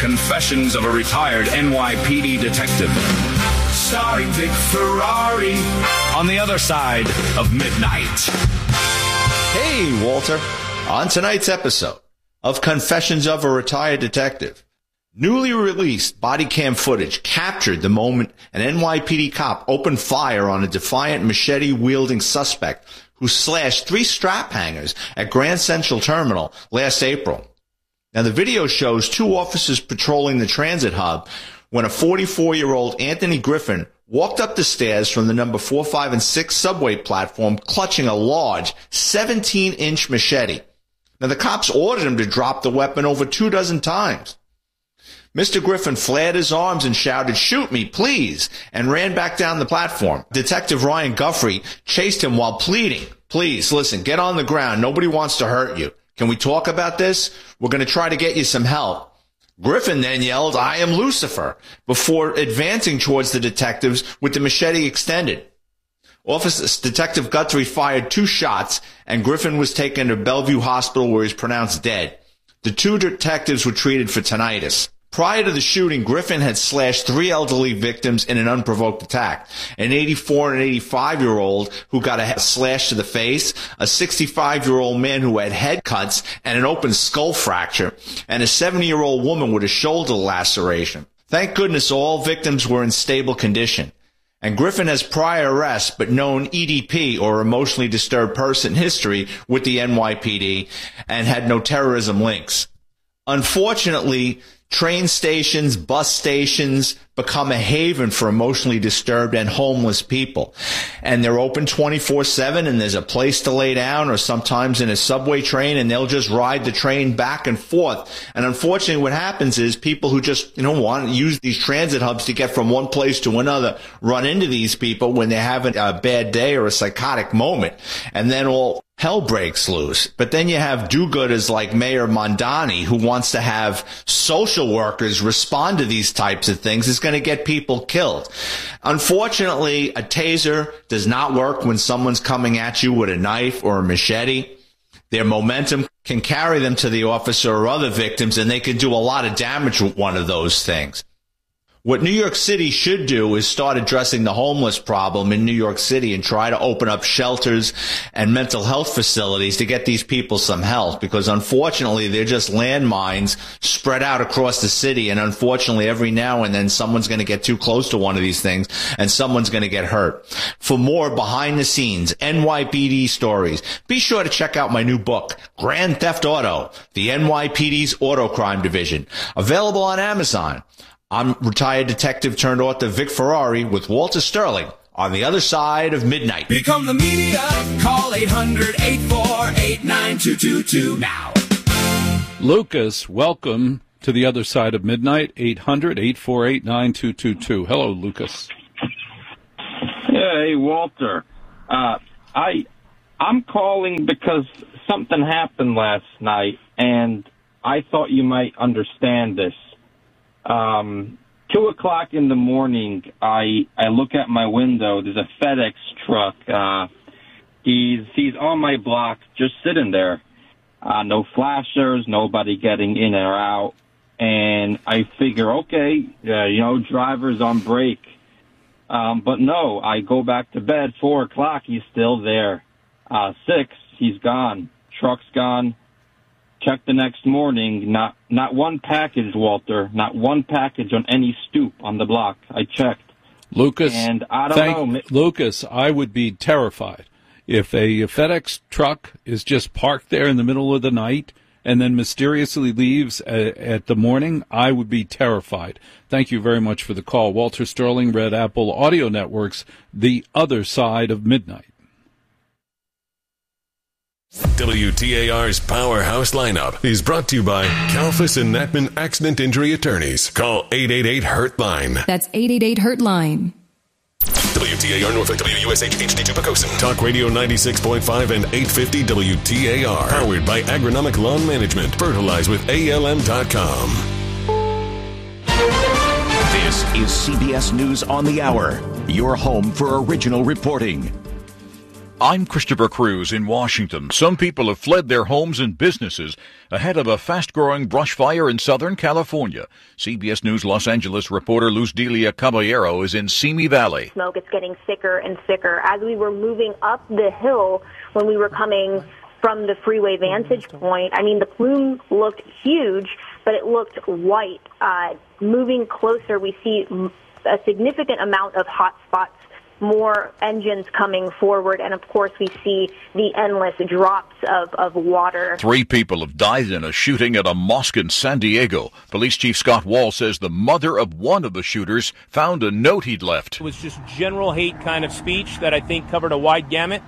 Confessions of a Retired NYPD Detective. Starring Vic Ferrari on The Other Side of Midnight. Hey, Walter. On tonight's episode of Confessions of a Retired Detective, newly released body cam footage captured the moment an NYPD cop opened fire on a defiant machete-wielding suspect who slashed 3 strap hangers at Grand Central Terminal last April. Now, the video shows 2 officers patrolling the transit hub when a 44-year-old Anthony Griffin walked up the stairs from the number 4, 5, and 6 subway platform clutching a large 17-inch machete. Now, the cops ordered him to drop the weapon over 24 times. Mr. Griffin flared his arms and shouted, "Shoot me, please," and ran back down the platform. Detective Ryan Guffrey chased him while pleading, "Please, listen, get on the ground. Nobody wants to hurt you. Can we talk about this? We're going to try to get you some help." Griffin then yelled, "I am Lucifer," before advancing towards the detectives with the machete extended. Detective Guthrie fired 2 shots, and Griffin was taken to Bellevue Hospital where he was pronounced dead. The 2 detectives were treated for tinnitus. Prior to the shooting, Griffin had slashed 3 elderly victims in an unprovoked attack. An 84 and an 85-year-old who got a slash to the face, a 65-year-old man who had head cuts and an open skull fracture, and a 70-year-old woman with a shoulder laceration. Thank goodness all victims were in stable condition. And Griffin has prior arrests, but known EDP, or emotionally disturbed person, history with the NYPD and had no terrorism links. Unfortunately, train stations, bus stations become a haven for emotionally disturbed and homeless people. And they're open 24/7, and there's a place to lay down, or sometimes in a subway train, and they'll just ride the train back and forth. And unfortunately, what happens is people who just, want to use these transit hubs to get from one place to another run into these people when they're having a bad day or a psychotic moment. And then all hell breaks loose. But then you have do-gooders like Mayor Mondani, who wants to have social workers respond to these types of things. It's going to get people killed. Unfortunately, a taser does not work when someone's coming at you with a knife or a machete. Their momentum can carry them to the officer or other victims, and they can do a lot of damage with one of those things. What New York City should do is start addressing the homeless problem in New York City and try to open up shelters and mental health facilities to get these people some help, because unfortunately they're just landmines spread out across the city, and unfortunately every now and then someone's going to get too close to one of these things and someone's going to get hurt. For more behind the scenes NYPD stories, be sure to check out my new book, Grand Theft Auto, the NYPD's Auto Crime Division, available on Amazon. I'm retired detective turned author Vic Ferrari with Walter Sterling on The Other Side of Midnight. Become the media. Call 800-848-9222 now. Lucas, welcome to The Other Side of Midnight, 800-848-9222. Hello, Lucas. Hey, Walter. I'm calling because something happened last night, and I thought you might understand this. 2 o'clock in the morning, I look at my window. There's a FedEx truck. He's on my block, just sitting there. No flashers, nobody getting in or out. And I figure, okay, driver's on break. But no, I go back to bed. 4 o'clock, he's still there. 6, he's gone. Truck's gone. Check the next morning, not one package, Walter, not one package on any stoop on the block. I checked. Lucas, and I don't know. Lucas, I would be terrified if a FedEx truck is just parked there in the middle of the night and then mysteriously leaves at the morning. I would be terrified. Thank you very much for the call. Walter Sterling, Red Apple Audio Networks, The Other Side of Midnight. WTAR's Powerhouse Lineup is brought to you by Kalfas and Natman Accident Injury Attorneys. Call 888-HURT-LINE. That's 888-HURT-LINE. WTAR Norfolk, WUSH HD2 Pocosin. Talk Radio 96.5 and 850 WTAR. Powered by Agronomic Lawn Management. Fertilize with ALM.com. This is CBS News on the Hour, your home for original reporting. I'm Christopher Cruz in Washington. Some people have fled their homes and businesses ahead of a fast-growing brush fire in Southern California. CBS News Los Angeles reporter Luz Delia Caballero is in Simi Valley. Smoke is getting thicker and thicker. As we were moving up the hill, when we were coming from the freeway vantage point, I mean, the plume looked huge, but it looked white. Moving closer, we see a significant amount of hot spots, more engines coming forward, and of course we see the endless drops of water. 3 people have died in a shooting at a mosque in San Diego. Police Chief Scott Wall says the mother of one of the shooters found a note he'd left. It was just general hate kind of speech that I think covered a wide gamut.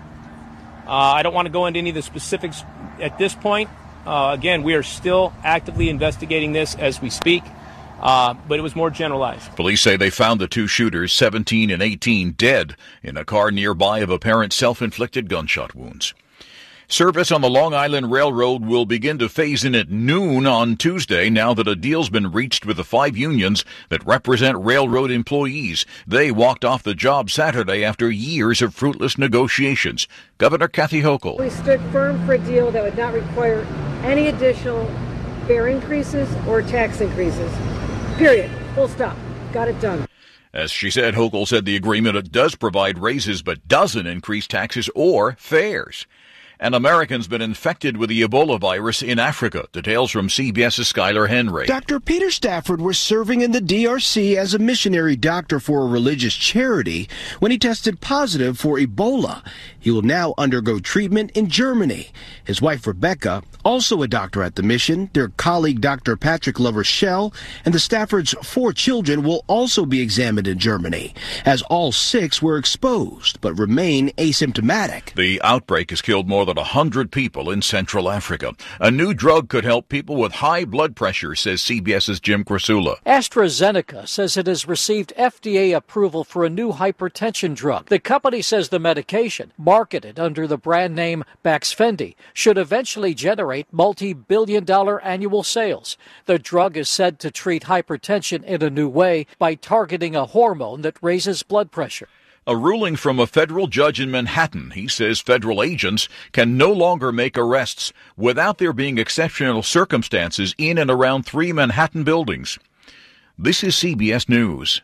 I don't want to go into any of the specifics at this point. Again, we are still actively investigating this as we speak. But it was more generalized. Police say they found the 2 shooters, 17 and 18, dead in a car nearby of apparent self-inflicted gunshot wounds. Service on the Long Island Railroad will begin to phase in at noon on Tuesday now that a deal's been reached with the 5 unions that represent railroad employees. They walked off the job Saturday after years of fruitless negotiations. Governor Kathy Hochul. We stood firm for a deal that would not require any additional fare increases or tax increases. Period. Full stop. Got it done. As she said, Hochul said the agreement does provide raises but doesn't increase taxes or fares. An American's been infected with the Ebola virus in Africa. Details from CBS's Skylar Henry. Dr. Peter Stafford was serving in the DRC as a missionary doctor for a religious charity when he tested positive for Ebola. He will now undergo treatment in Germany. His wife, Rebecca, also a doctor at the mission, their colleague, Dr. Patrick Larochelle, and the Stafford's 4 children will also be examined in Germany, as all 6 were exposed but remain asymptomatic. The outbreak has killed more than 100 people in Central Africa. A new drug could help people with high blood pressure, says CBS's Jim Crisula. AstraZeneca says it has received FDA approval for a new hypertension drug. The company says the medication, marketed under the brand name Baxfendy, should eventually generate multi-billion-dollar annual sales. The drug is said to treat hypertension in a new way by targeting a hormone that raises blood pressure. A ruling from a federal judge in Manhattan. He says federal agents can no longer make arrests without there being exceptional circumstances in and around 3 Manhattan buildings. This is CBS News.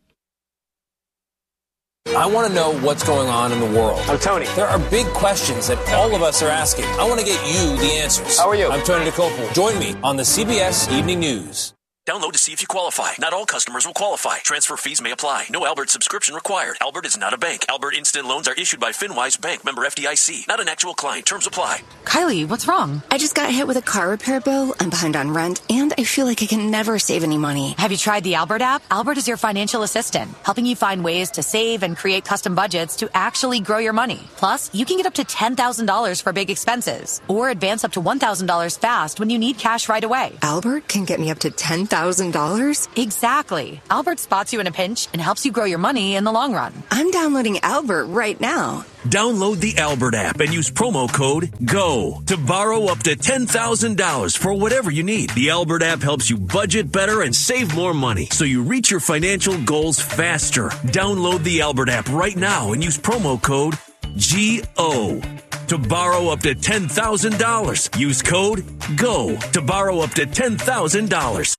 I want to know what's going on in the world. I'm Tony. There are big questions that all of us are asking. I want to get you the answers. How are you? I'm Tony DeCopel. Join me on the CBS Evening News. Download to see if you qualify. Not all customers will qualify. Transfer fees may apply. No Albert subscription required. Albert is not a bank. Albert Instant Loans are issued by FinWise Bank, member FDIC. Not an actual client. Terms apply. Kylie, what's wrong? I just got hit with a car repair bill. I'm behind on rent, and I feel like I can never save any money. Have you tried the Albert app? Albert is your financial assistant, helping you find ways to save and create custom budgets to actually grow your money. Plus, you can get up to $10,000 for big expenses, or advance up to $1,000 fast when you need cash right away. Albert can get me up to $10,000? Exactly. Albert spots you in a pinch and helps you grow your money in the long run. I'm downloading Albert right now. Download the Albert app and use promo code GO to borrow up to $10,000 for whatever you need. The Albert app helps you budget better and save more money so you reach your financial goals faster. Download the Albert app right now and use promo code GO to borrow up to $10,000. Use code GO to borrow up to $10,000.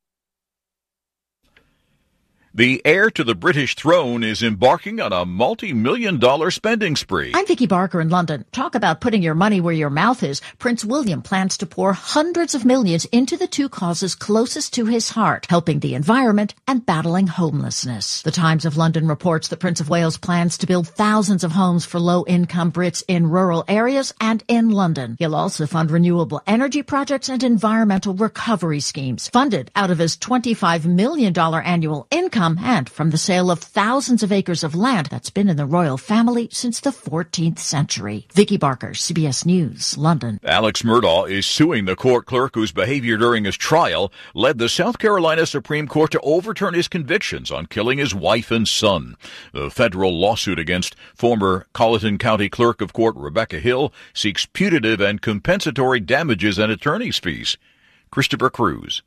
The heir to the British throne is embarking on a multi-million-dollar spending spree. I'm Vicky Barker in London. Talk about putting your money where your mouth is. Prince William plans to pour hundreds of millions into the 2 causes closest to his heart, helping the environment and battling homelessness. The Times of London reports that Prince of Wales plans to build thousands of homes for low-income Brits in rural areas and in London. He'll also fund renewable energy projects and environmental recovery schemes, funded out of his $25 million annual income and from the sale of thousands of acres of land that's been in the royal family since the 14th century. Vicky Barker, CBS News, London. Alex Murdaugh is suing the court clerk whose behavior during his trial led the South Carolina Supreme Court to overturn his convictions on killing his wife and son. The federal lawsuit against former Colleton County Clerk of Court Rebecca Hill seeks punitive and compensatory damages and attorney's fees. Christopher Cruz.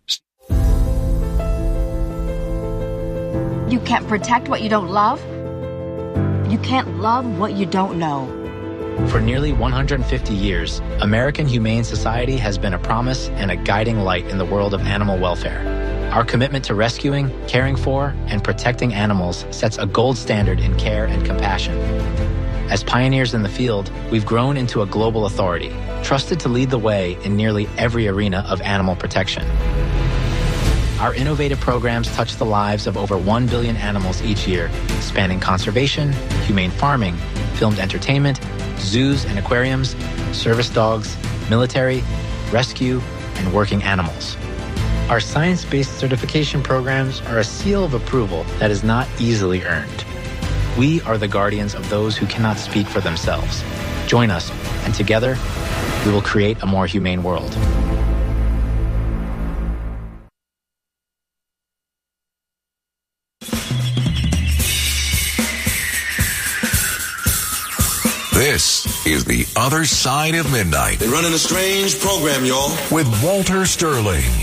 You can't protect what you don't love. You can't love what you don't know. For nearly 150 years, American Humane Society has been a promise and a guiding light in the world of animal welfare. Our commitment to rescuing, caring for, and protecting animals sets a gold standard in care and compassion. As pioneers in the field, we've grown into a global authority, trusted to lead the way in nearly every arena of animal protection. Our innovative programs touch the lives of over 1 billion animals each year, spanning conservation, humane farming, filmed entertainment, zoos and aquariums, service dogs, military, rescue, and working animals. Our science-based certification programs are a seal of approval that is not easily earned. We are the guardians of those who cannot speak for themselves. Join us, and together, we will create a more humane world. This is The Other Side of Midnight. They're running a strange program, y'all. With Walter Sterling.